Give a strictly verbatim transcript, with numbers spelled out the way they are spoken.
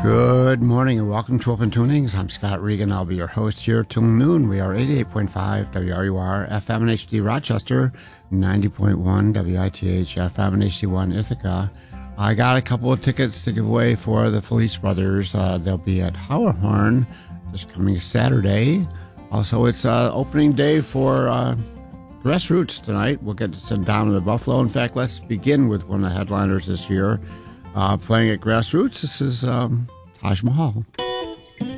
Good morning and welcome to Open Tunings. I'm Scott Regan. I'll be your host here till noon. We are eighty-eight point five W R U R F M and H D Rochester, ninety point one W I T H F M and H D one Ithaca. I got a couple of tickets to give away for the Felice Brothers. Uh, they'll be at Hauerhorn this coming Saturday. Also, it's uh, opening day for uh, Grassroots tonight. We'll get to send down to the Buffalo. In fact, let's begin with one of the headliners this year. Uh, playing at Grassroots, this is um, Taj Mahal.